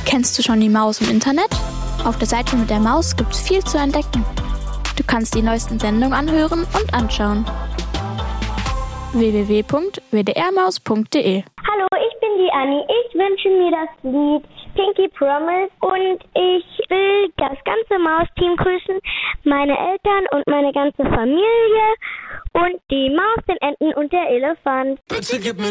Kennst du schon die Maus im Internet? Auf der Seite mit der Maus gibt's viel zu entdecken. Du kannst die neuesten Sendungen anhören und anschauen. www.wdrmaus.de. Hallo, ich bin die Anni. Ich wünsche mir das Lied Pinky Promise und ich will das ganze Maus-Team grüßen, meine Eltern und meine ganze Familie und die Maus, den Enten und der Elefant. Bitte gib mir